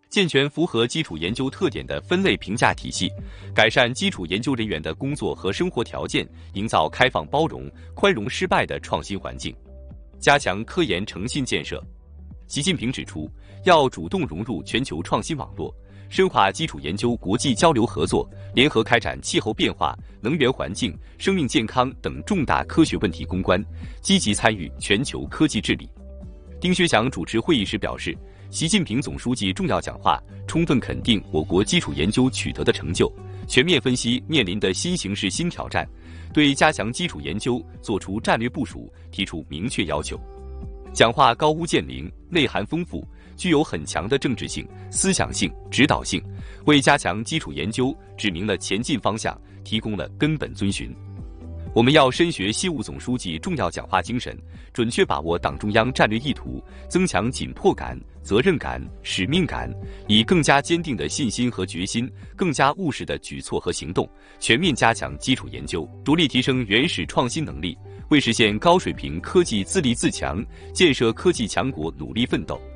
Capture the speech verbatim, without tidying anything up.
健全符合基础研究特点的分类评价体系，改善基础研究人员的工作和生活条件，营造开放包容、宽容失败的创新环境，加强科研诚信建设。习近平指出，要主动融入全球创新网络，深化基础研究国际交流合作，联合开展气候变化、能源环境、生命健康等重大科学问题攻关，积极参与全球科技治理。丁薛祥主持会议时表示，习近平总书记重要讲话充分肯定我国基础研究取得的成就，全面分析面临的新形势新挑战，对加强基础研究作出战略部署提出明确要求。讲话高屋建瓴，内涵丰富，具有很强的政治性、思想性、指导性，为加强基础研究指明了前进方向，提供了根本遵循。我们要深学习务总书记重要讲话精神，准确把握党中央战略意图，增强紧迫感、责任感、使命感，以更加坚定的信心和决心，更加务实的举措和行动，全面加强基础研究，着力提升原始创新能力，为实现高水平科技自立自强、建设科技强国努力奋斗。